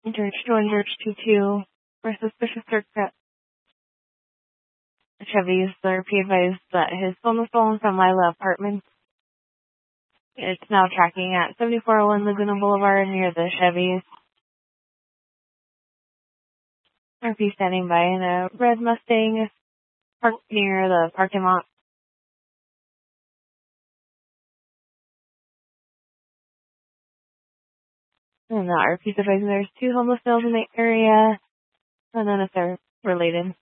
George 1, George 2-2 for suspicious search at Chevy's. The RP advised that his phone was stolen from Lila Apartments. It's now tracking at 7401 Laguna Boulevard near the Chevy's. RP standing by in a red Mustang parked near the parking lot. And the RP's advising there's 2 homeless males in the area. And then if they're related.